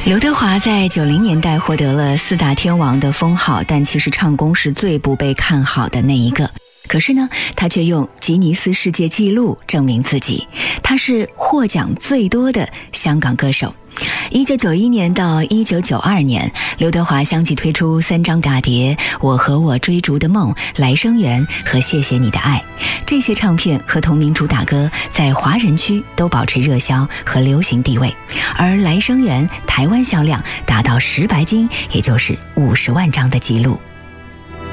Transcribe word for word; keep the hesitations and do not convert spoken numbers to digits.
刘德华在九零年代获得了四大天王的封号，但其实唱功是最不被看好的那一个。可是呢，他却用吉尼斯世界纪录证明自己，他是获奖最多的香港歌手。一九九一年到一九九二年，刘德华相继推出三张大碟，《我和我追逐的梦》、《来生缘》和《谢谢你的爱》。这些唱片和同名主打歌在华人区都保持热销和流行地位，而《来生缘》台湾销量达到十白金，也就是五十万张的纪录。